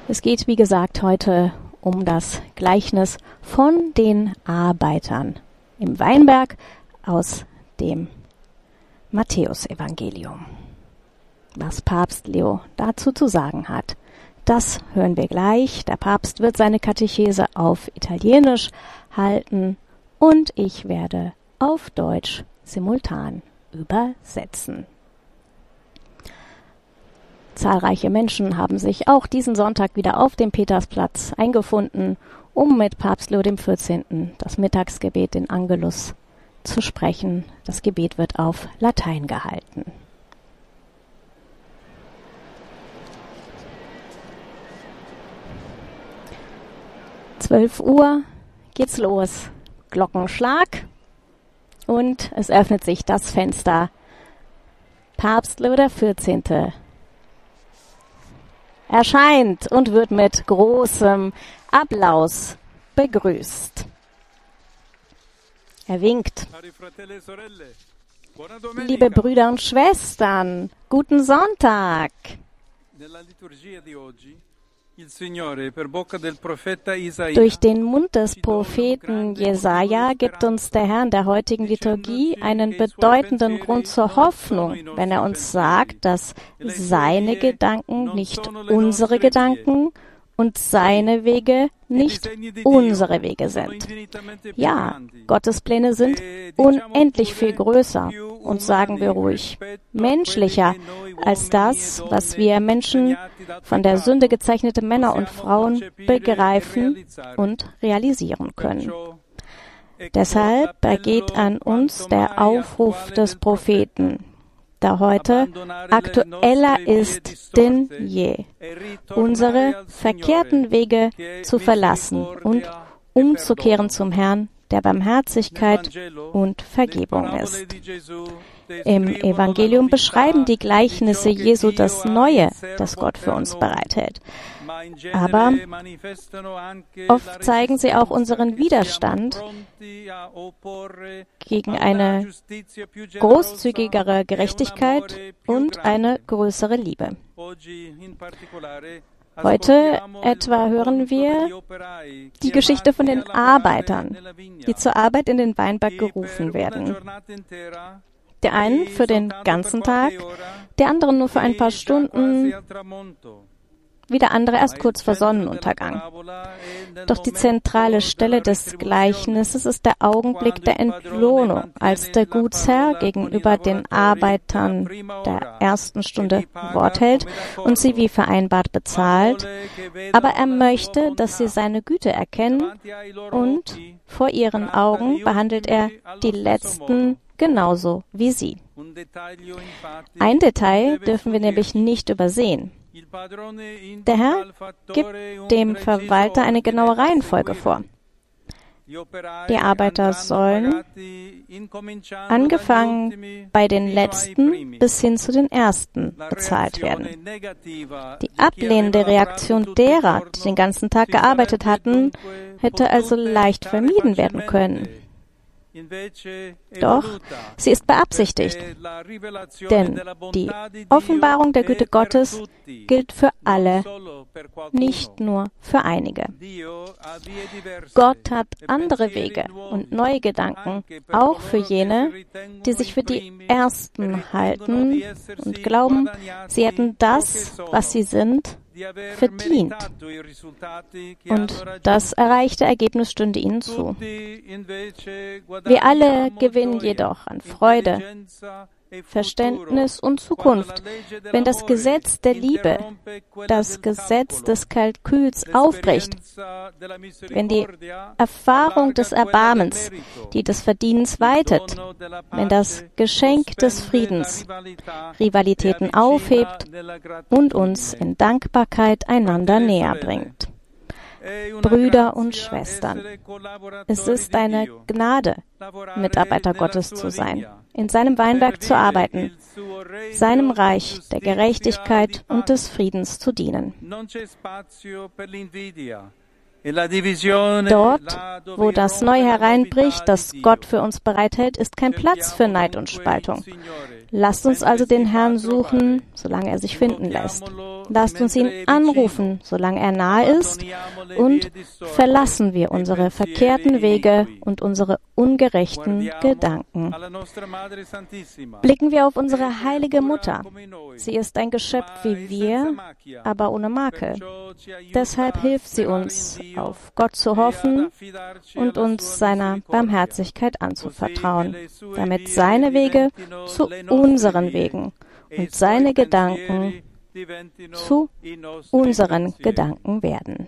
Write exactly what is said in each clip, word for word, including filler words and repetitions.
Es geht, wie gesagt, heute um das Gleichnis von den Arbeitern im Weinberg aus dem Matthäusevangelium. Was Papst Leo dazu zu sagen hat, das hören wir gleich. Der Papst wird seine Katechese auf Italienisch halten und ich werde auf Deutsch simultan übersetzen. Zahlreiche Menschen haben sich auch diesen Sonntag wieder auf dem Petersplatz eingefunden, um mit Papst Leo der vierzehnte. das Mittagsgebet, den Angelus, zu sprechen. Das Gebet wird auf Latein gehalten. zwölf Uhr geht's los. Glockenschlag und es öffnet sich das Fenster. Papst Leo der vierzehnte. erscheint und wird mit großem Applaus begrüßt. Er winkt. Liebe Brüder und Schwestern, guten Sonntag. Durch den Mund des Propheten Jesaja gibt uns der Herr in der heutigen Liturgie einen bedeutenden Grund zur Hoffnung, wenn er uns sagt, dass seine Gedanken nicht unsere Gedanken und seine Wege nicht unsere Wege sind. Ja, Gottes Pläne sind unendlich viel größer und, sagen wir ruhig, menschlicher als das, was wir Menschen, von der Sünde gezeichnete Männer und Frauen, begreifen und realisieren können. Deshalb ergeht an uns der Aufruf des Propheten, der heute aktueller ist denn je, unsere verkehrten Wege zu verlassen und umzukehren zum Herrn, der Barmherzigkeit und Vergebung ist. Im Evangelium beschreiben die Gleichnisse Jesu das Neue, das Gott für uns bereithält. Aber oft zeigen sie auch unseren Widerstand gegen eine großzügigere Gerechtigkeit und eine größere Liebe. Heute etwa hören wir die Geschichte von den Arbeitern, die zur Arbeit in den Weinberg gerufen werden. Der einen für den ganzen Tag, der andere nur für ein paar Stunden, wieder andere erst kurz vor Sonnenuntergang. Doch die zentrale Stelle des Gleichnisses ist der Augenblick der Entlohnung, als der Gutsherr gegenüber den Arbeitern der ersten Stunde Wort hält und sie wie vereinbart bezahlt, aber er möchte, dass sie seine Güte erkennen und vor ihren Augen behandelt er die Letzten genauso wie sie. Ein Detail dürfen wir nämlich nicht übersehen. Der Herr gibt dem Verwalter eine genaue Reihenfolge vor. Die Arbeiter sollen, angefangen bei den Letzten bis hin zu den Ersten, bezahlt werden. Die ablehnende Reaktion derer, die den ganzen Tag gearbeitet hatten, hätte also leicht vermieden werden können. Doch sie ist beabsichtigt, denn die Offenbarung der Güte Gottes gilt für alle, nicht nur für einige. Gott hat andere Wege und neue Gedanken, auch für jene, die sich für die Ersten halten und glauben, sie hätten das, was sie sind, verdient. Und das erreichte Ergebnis stünde ihnen zu. Wir alle gewinnen jedoch an Freude, Verständnis und Zukunft, wenn das Gesetz der Liebe, das Gesetz des Kalküls aufbricht, wenn die Erfahrung des Erbarmens, die des Verdienens weitet, wenn das Geschenk des Friedens Rivalitäten aufhebt und uns in Dankbarkeit einander näher bringt. Brüder und Schwestern, es ist eine Gnade, Mitarbeiter Gottes zu sein, in seinem Weinberg zu arbeiten, seinem Reich der Gerechtigkeit und des Friedens zu dienen. Dort, wo das Neue hereinbricht, das Gott für uns bereithält, ist kein Platz für Neid und Spaltung. Lasst uns also den Herrn suchen, solange er sich finden lässt. Lasst uns ihn anrufen, solange er nahe ist, und verlassen wir unsere verkehrten Wege und unsere ungerechten Gedanken. Blicken wir auf unsere heilige Mutter. Sie ist ein Geschöpf wie wir, aber ohne Makel. Deshalb hilft sie uns, auf Gott zu hoffen und uns seiner Barmherzigkeit anzuvertrauen, damit seine Wege zu unseren Wegen und seine Gedanken zu unseren Gedanken werden.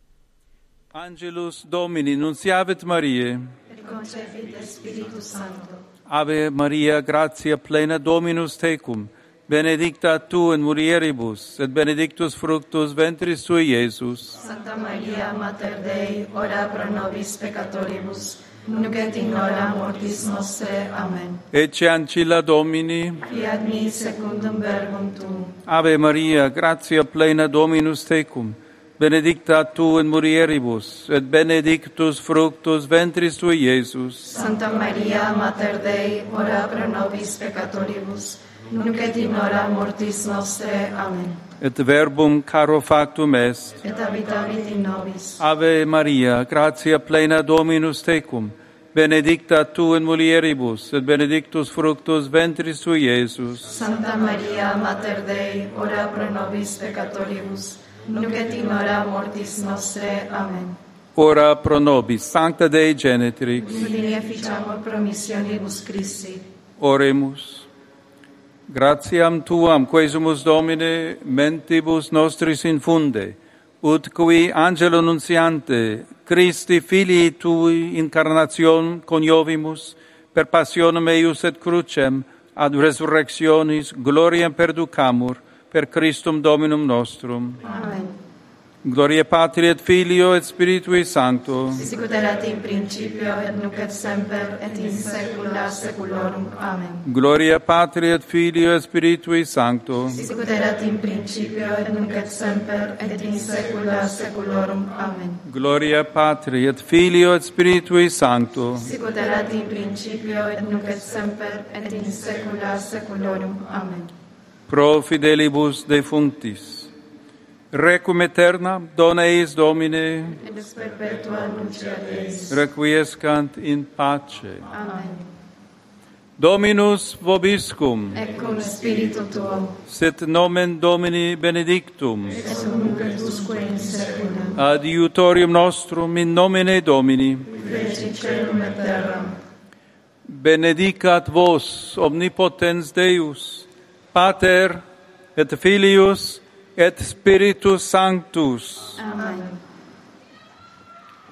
Angelus Domini, nunciavit Mariae. Et concepit Spiritus Sancto. Ave Maria, gratia plena Dominus tecum, benedicta tu in mulieribus, et benedictus fructus ventris tui, Iesus. Santa Maria, Mater Dei, ora pro nobis peccatoribus, nunc et in hora mortis nostre. Amen. Ecce ancilla Domini. Fiat mi secundum verbum tuum. Ave Maria, gratia plena Dominus tecum, benedicta tu in mulieribus, et benedictus fructus ventris tui, Iesus. Santa Maria, Mater Dei, ora pro nobis peccatoribus, nunc et in hora mortis nostre. Amen. Et verbum caro factum est. Et habitavit in nobis. Ave Maria, gratia plena Dominus tecum, benedicta tu in mulieribus, et benedictus fructus ventris tui, Iesus. Santa Maria, Mater Dei, ora pro nobis peccatoribus, nunc et in hora mortis nostre. Amen. Ora pro nobis, Sancta Dei Genetrix. Udini efficiamur promissionibus Christi. Oremus. Gratiam tuam, quesumus Domine, mentibus nostris infunde, ut qui angelo nunciante, Christi filii tui incarnation coniovimus, per passionem eius et crucem, ad resurrectionis gloriam perducamur, per Christum Dominum nostrum. Amen. Gloria Patri et Filio et Spiritui Sancto. Sic ut erat in principio et nunc et semper et in saecula saeculorum. Amen. Gloria Patri et Filio et Spiritui Sancto. Sic ut erat in principio et nunc et semper et in saecula saeculorum. Amen. Gloria Patri et Filio et Spiritui Sancto. Sic ut erat in principio et nunc et semper et in saecula saeculorum. Amen. Pro fidelibus defunctis. Requiem aeterna, dona eis Domine, Et ex perpetua lucia Deis. requiescant in pace. Amen. Dominus vobiscum, Et cum spiritu tuo, sit nomen Domini benedictum, et nunc et usque in saecula. adiutorium nostrum in nomine Domini. Feci celum et terram. Benedicat vos, omnipotens Deus, Pater et Filius et Spiritus Sanctus. Amen.